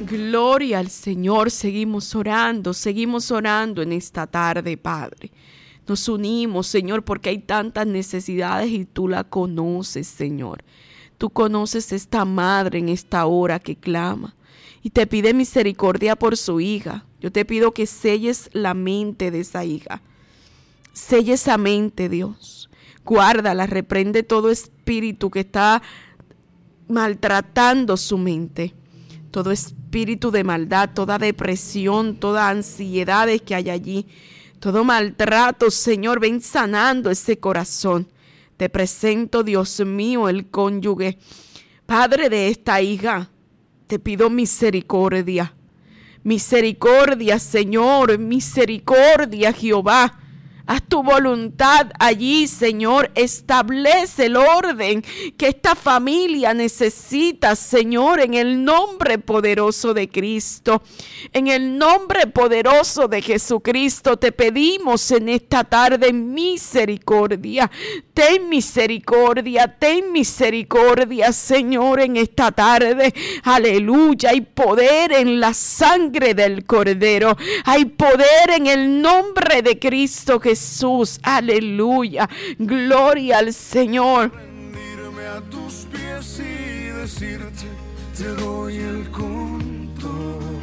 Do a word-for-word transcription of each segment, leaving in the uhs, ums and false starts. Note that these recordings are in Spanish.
Gloria al Señor. Seguimos orando, seguimos orando en esta tarde, Padre. Nos unimos, Señor, porque hay tantas necesidades y tú la conoces, Señor. Tú conoces esta madre en esta hora que clama y te pide misericordia por su hija. Yo te pido que selles la mente de esa hija. Sella esa mente, Dios. Guárdala, reprende todo espíritu que está maltratando su mente. Todo espíritu de maldad, toda depresión, toda ansiedad que hay allí. Todo maltrato, Señor, ven sanando ese corazón. Te presento, Dios mío, el cónyuge. Padre de esta hija, te pido misericordia. Misericordia, Señor, misericordia, Jehová. Haz tu voluntad allí, Señor. Establece el orden que esta familia necesita, Señor, en el nombre poderoso de Cristo. En el nombre poderoso de Jesucristo te pedimos en esta tarde misericordia. Ten misericordia, ten misericordia, Señor, en esta tarde. Aleluya. Hay poder en la sangre del Cordero. Hay poder en el nombre de Cristo Jesús. Jesús, aleluya, gloria al Señor. Rendirme a tus pies y decirte, te doy el control.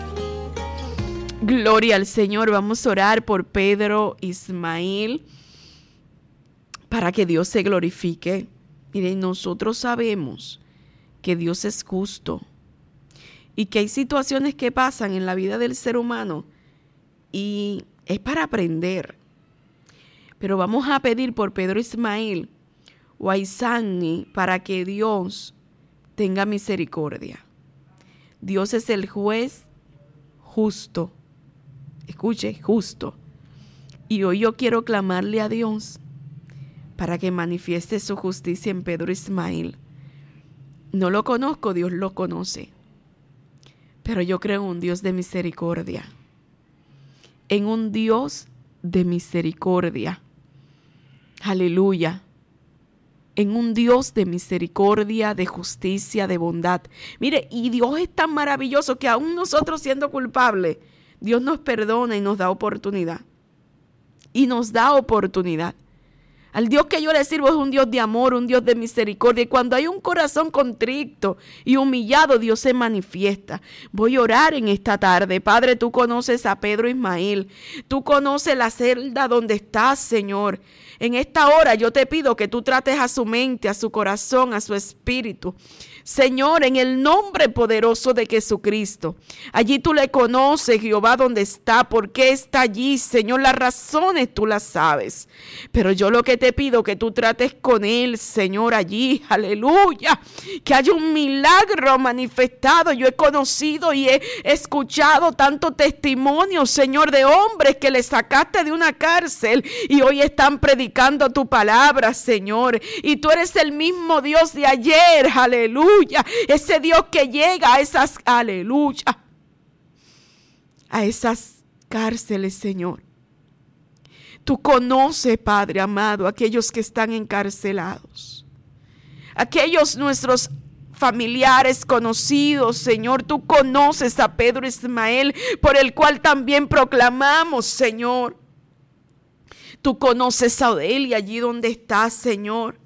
Gloria al Señor. Vamos a orar por Pedro Ismael para que Dios se glorifique. Miren, nosotros sabemos que Dios es justo y que hay situaciones que pasan en la vida del ser humano y es para aprender. Pero vamos a pedir por Pedro Ismael o Aizani para que Dios tenga misericordia. Dios es el juez justo. Escuche, justo. Y hoy yo quiero clamarle a Dios para que manifieste su justicia en Pedro Ismael. No lo conozco, Dios lo conoce. Pero yo creo en un Dios de misericordia. En un Dios de misericordia. Aleluya. En un Dios de misericordia, de justicia, de bondad. Mire, y Dios es tan maravilloso que aún nosotros siendo culpables, Dios nos perdona y nos da oportunidad. Y nos da oportunidad. Al Dios que yo le sirvo es un Dios de amor, un Dios de misericordia. Y cuando hay un corazón contrito y humillado, Dios se manifiesta. Voy a orar en esta tarde. Padre, tú conoces a Pedro Ismael. Tú conoces la celda donde estás, Señor. En esta hora yo te pido que tú trates a su mente, a su corazón, a su espíritu. Señor, en el nombre poderoso de Jesucristo. Allí tú le conoces, Jehová, dónde está, por qué está allí, Señor. Las razones tú las sabes. Pero yo lo que te pido que tú trates con él, Señor, allí. Aleluya. Que haya un milagro manifestado. Yo he conocido y he escuchado tanto testimonio, Señor, de hombres que le sacaste de una cárcel y hoy están predicando tu palabra, Señor. Y tú eres el mismo Dios de ayer. Aleluya. Ese Dios que llega a esas, aleluya, a esas cárceles, Señor. Tú conoces, Padre amado, aquellos que están encarcelados, aquellos nuestros familiares conocidos, Señor. Tú conoces a Pedro Ismael, por el cual también proclamamos, Señor. Tú conoces a Odelia allí donde está, Señor.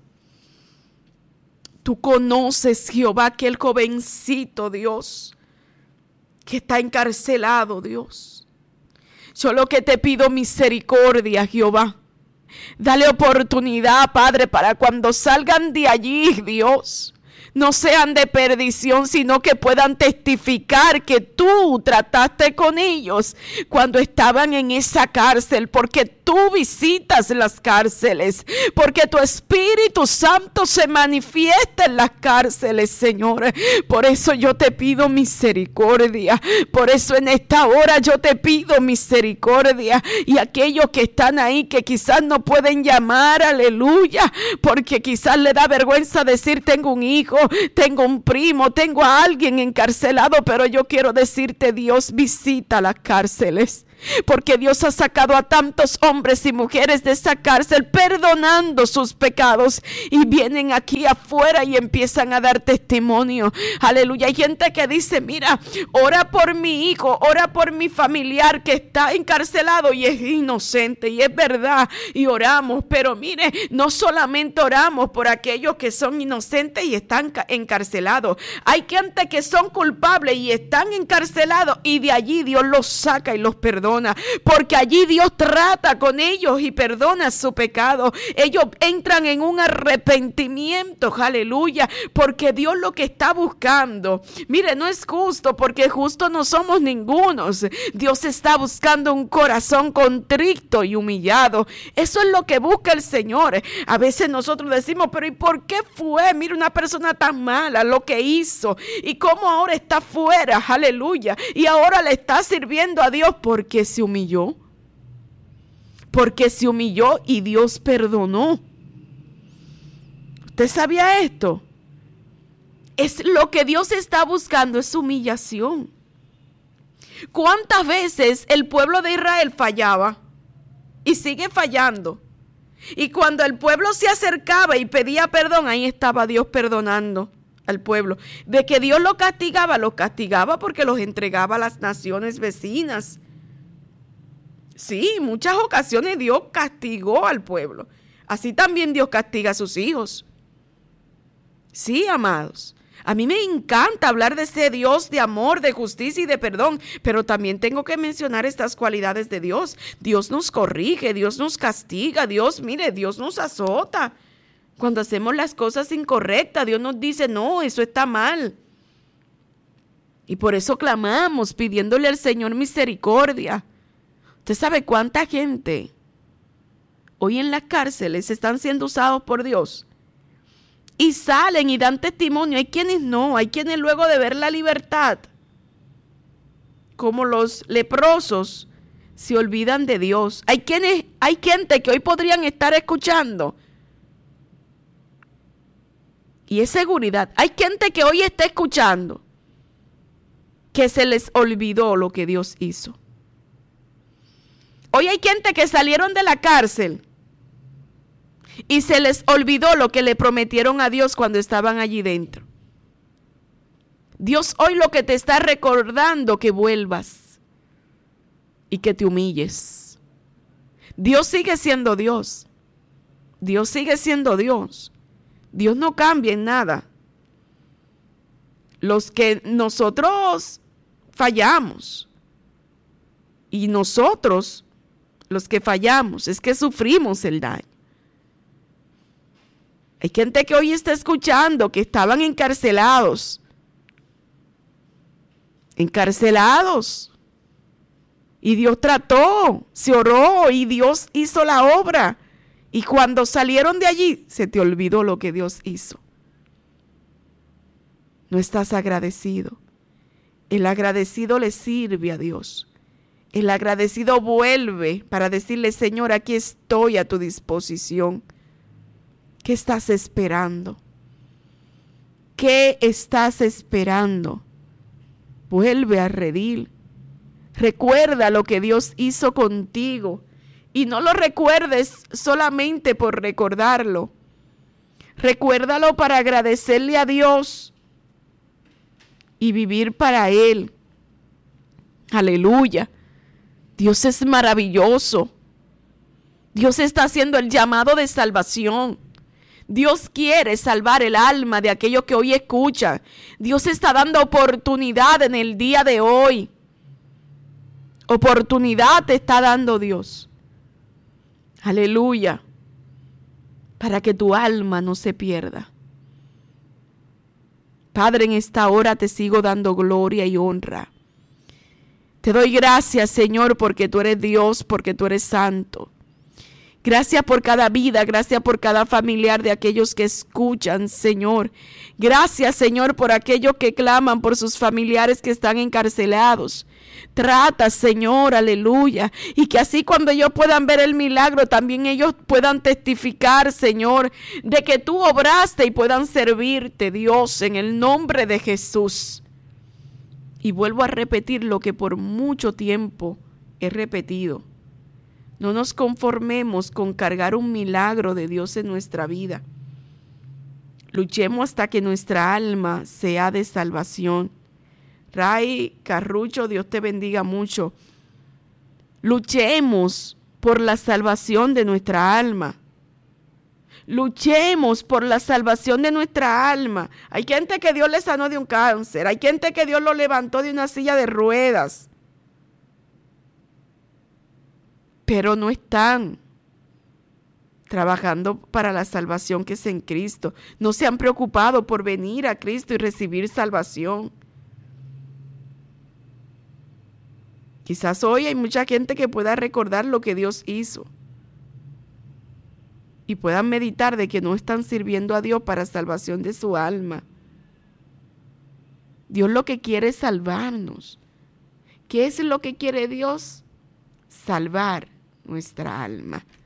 Tú conoces, Jehová, aquel jovencito, Dios, que está encarcelado, Dios. Yo lo que te pido misericordia, Jehová. Dale oportunidad, Padre, para cuando salgan de allí, Dios, no sean de perdición, sino que puedan testificar que tú trataste con ellos cuando estaban en esa cárcel, porque tú visitas las cárceles, porque tu Espíritu Santo se manifiesta en las cárceles, Señor. Por eso yo te pido misericordia, por eso en esta hora yo te pido misericordia. Y aquellos que están ahí que quizás no pueden llamar, aleluya, porque quizás le da vergüenza decir tengo un hijo, tengo un primo, tengo a alguien encarcelado, pero yo quiero decirte, Dios visita las cárceles. porque Dios ha sacado a tantos hombres y mujeres de esa cárcel perdonando sus pecados y vienen aquí afuera y empiezan a dar testimonio. Aleluya. Hay gente que dice, mira, ora por mi hijo, ora por mi familiar que está encarcelado y es inocente, y es verdad, y oramos, pero mire, no solamente oramos por aquellos que son inocentes y están encarcelados, hay gente que son culpables y están encarcelados y de allí Dios los saca y los perdona. Porque allí Dios trata con ellos y perdona su pecado. Ellos entran en un arrepentimiento, aleluya, porque Dios lo que está buscando, mire, no es justo, porque justo no somos ningunos. Dios está buscando un corazón contrito y humillado. Eso es lo que busca el Señor. A veces nosotros decimos, pero ¿y por qué fue? Mira, una persona tan mala, lo que hizo y cómo ahora está fuera, aleluya, y ahora le está sirviendo a Dios porque se humilló, porque se humilló y Dios perdonó. ¿Usted sabía esto? Es lo que Dios está buscando, es humillación. ¿Cuántas veces el pueblo de Israel fallaba y sigue fallando? Y cuando el pueblo se acercaba y pedía perdón, ahí estaba Dios perdonando al pueblo. De que Dios lo castigaba, lo castigaba porque los entregaba a las naciones vecinas. Sí, muchas ocasiones Dios castigó al pueblo. Así también Dios castiga a sus hijos. Sí, amados. A mí me encanta hablar de ese Dios de amor, de justicia y de perdón, pero también tengo que mencionar estas cualidades de Dios. Dios nos corrige, Dios nos castiga, Dios, mire, Dios nos azota. Cuando hacemos las cosas incorrectas, Dios nos dice, no, eso está mal. Y por eso clamamos, pidiéndole al Señor misericordia. ¿Usted sabe cuánta gente hoy en las cárceles están siendo usados por Dios? Y salen y dan testimonio. Hay quienes no, hay quienes luego de ver la libertad, como los leprosos, se olvidan de Dios. Hay quienes, hay gente que hoy podrían estar escuchando. Y es seguridad. Hay gente que hoy está escuchando que se les olvidó lo que Dios hizo. Hoy hay gente que salieron de la cárcel y se les olvidó lo que le prometieron a Dios cuando estaban allí dentro. Dios hoy lo que te está recordando, que vuelvas y que te humilles. Dios sigue siendo Dios. Dios sigue siendo Dios. Dios no cambia en nada. Los que nosotros fallamos y nosotros los que fallamos es que sufrimos el daño. Hay gente que hoy está escuchando que estaban encarcelados. Encarcelados. Y Dios trató, se oró y Dios hizo la obra. Y cuando salieron de allí, se te olvidó lo que Dios hizo. No estás agradecido. El agradecido le sirve a Dios. El agradecido vuelve para decirle, Señor, aquí estoy a tu disposición. ¿Qué estás esperando? ¿Qué estás esperando? Vuelve a redil. Recuerda lo que Dios hizo contigo. Y no lo recuerdes solamente por recordarlo. Recuérdalo para agradecerle a Dios y vivir para Él. Aleluya. Dios es maravilloso. Dios está haciendo el llamado de salvación. Dios quiere salvar el alma de aquellos que hoy escuchan. Dios está dando oportunidad en el día de hoy. Oportunidad te está dando Dios. Aleluya. Para que tu alma no se pierda. Padre, en esta hora te sigo dando gloria y honra. Te doy gracias, Señor, porque tú eres Dios, porque tú eres santo. Gracias por cada vida, gracias por cada familiar de aquellos que escuchan, Señor. Gracias, Señor, por aquellos que claman por sus familiares que están encarcelados. Trata, Señor, aleluya. Y que así cuando ellos puedan ver el milagro, también ellos puedan testificar, Señor, de que tú obraste y puedan servirte, Dios, en el nombre de Jesús. Y vuelvo a repetir lo que por mucho tiempo he repetido, no nos conformemos con cargar un milagro de Dios en nuestra vida. Luchemos hasta que nuestra alma sea de salvación. Ray Carrucho, Dios te bendiga mucho. Luchemos por la salvación de nuestra alma. Luchemos por la salvación de nuestra alma. Hay gente que Dios le sanó de un cáncer. Hay gente que Dios lo levantó de una silla de ruedas. Pero no están trabajando para la salvación que es en Cristo. No se han preocupado por venir a Cristo y recibir salvación. Quizás hoy hay mucha gente que pueda recordar lo que Dios hizo y puedan meditar de que no están sirviendo a Dios para salvación de su alma. Dios lo que quiere es salvarnos. ¿Qué es lo que quiere Dios? Salvar nuestra alma.